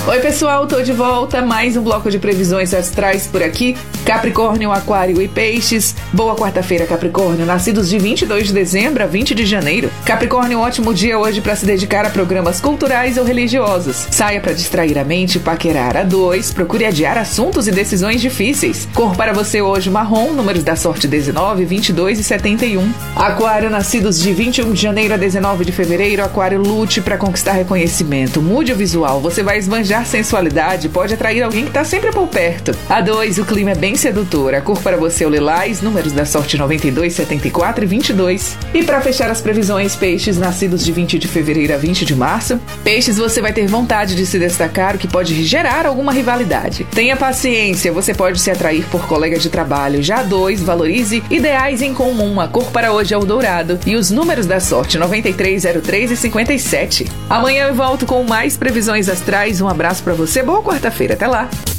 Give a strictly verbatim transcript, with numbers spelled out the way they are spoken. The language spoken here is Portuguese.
Oi pessoal, tô de volta, mais um bloco de previsões astrais por aqui. Capricórnio, Aquário e Peixes. Boa quarta-feira, Capricórnio, nascidos de vinte e dois de dezembro a vinte de janeiro. Capricórnio, ótimo dia hoje para se dedicar a programas culturais ou religiosos. Saia para distrair a mente e paquerar. A dois, procure adiar assuntos e decisões difíceis. Cor para você hoje marrom, números da sorte dezenove, vinte e dois e setenta e um. Aquário, nascidos de vinte e um de janeiro a dezenove de fevereiro. Aquário, lute para conquistar reconhecimento. Mude o visual, você vai esbanjar sensualidade, pode atrair alguém que tá sempre por perto. A dois, o clima é bem sedutor. A cor para você é o lilás, números da sorte noventa e dois, setenta e quatro e vinte e dois. E para fechar as previsões, peixes, nascidos de vinte de fevereiro a vinte de março. Peixes, você vai ter vontade de se destacar, o que pode gerar alguma rivalidade. Tenha paciência, você pode se atrair por colegas de trabalho. Já a dois, valorize ideais em comum. A cor para hoje é o dourado e os números da sorte noventa e três, zero três e cinquenta e sete. Amanhã eu volto com mais previsões astrais. Um abraço pra você, boa quarta-feira, até lá!